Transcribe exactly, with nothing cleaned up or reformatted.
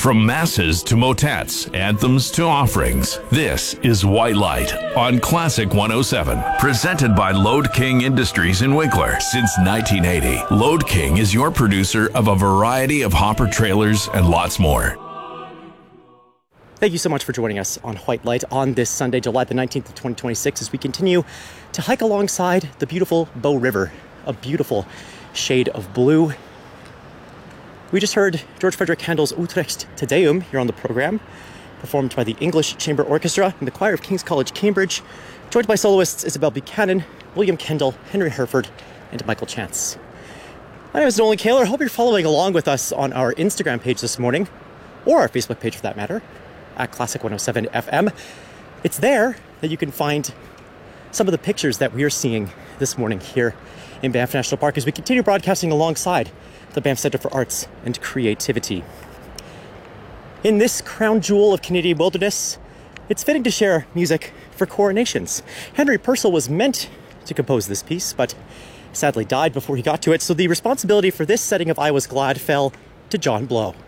From masses to motets, anthems to offerings, this is White Light on Classic one oh seven. Presented by Lode King Industries in Winkler. Since nineteen eighty, Lode King is your producer of a variety of hopper trailers and lots more. Thank you so much for joining us on White Light on this Sunday, July the nineteenth of twenty twenty-six, as we continue to hike alongside the beautiful Bow River, a beautiful shade of blue. We just heard George Frederick Handel's Utrecht Te Deum here on the program, performed by the English Chamber Orchestra and the Choir of King's College, Cambridge, joined by soloists Isabel Buchanan, William Kendall, Henry Herford, and Michael Chance. My name is Nolan Kaler. I hope you're following along with us on our Instagram page this morning, or our Facebook page for that matter, at Classic one oh seven F M. It's there that you can find some of the pictures that we are seeing this morning here in Banff National Park as we continue broadcasting alongside the Banff Centre for Arts and Creativity. In this crown jewel of Canadian wilderness, it's fitting to share music for coronations. Henry Purcell was meant to compose this piece, but sadly died before he got to it, so the responsibility for this setting of I Was Glad fell to John Blow.